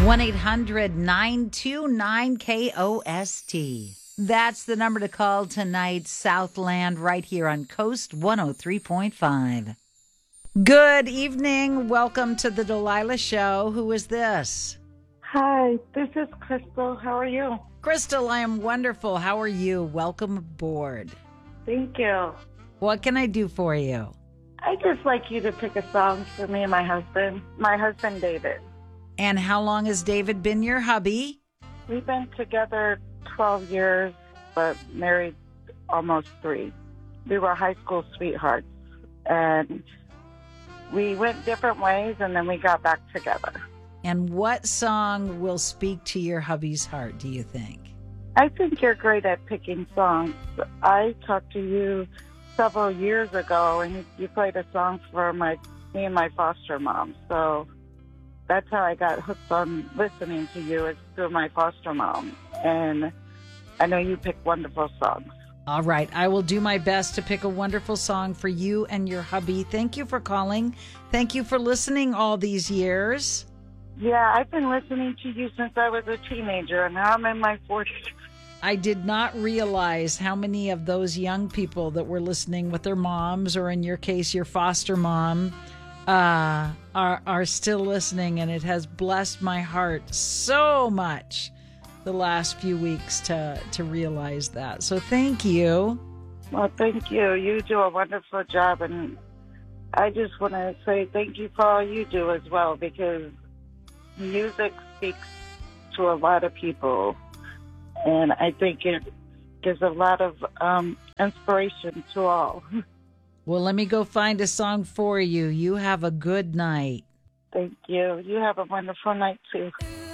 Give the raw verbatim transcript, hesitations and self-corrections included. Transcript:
one eight hundred nine two nine K O S T. That's the number to call tonight, Southland, right here on Coast one oh three point five. Good evening. Welcome to the Delilah Show. Who is this? Hi, this is Crystal. How are you? Crystal, I am wonderful. How are you? Welcome aboard. Thank you. What can I do for you? I'd just like you to pick a song for me and my husband. My husband, David. And how long has David been your hubby? We've been together twelve years, but married almost three. We were high school sweethearts, and we went different ways, and then we got back together. And what song will speak to your hubby's heart, do you think? I think you're great at picking songs. I talked to you several years ago, and you played a song for my me and my foster mom. So that's how I got hooked on listening to you, is through my foster mom. And I know you pick wonderful songs. All right. I will do my best to pick a wonderful song for you and your hubby. Thank you for calling. Thank you for listening all these years. Yeah, I've been listening to you since I was a teenager, and now I'm in my forties. I did not realize how many of those young people that were listening with their moms, or in your case, your foster mom, uh, are are still listening, and it has blessed my heart so much the last few weeks to to realize that. So thank you. Well, thank you. You do a wonderful job, and I just want to say thank you for all you do as well, because music speaks to a lot of people, and I think it gives a lot of um, inspiration to all. Well, let me go find a song for you. You have a good night. Thank you. You have a wonderful night, too.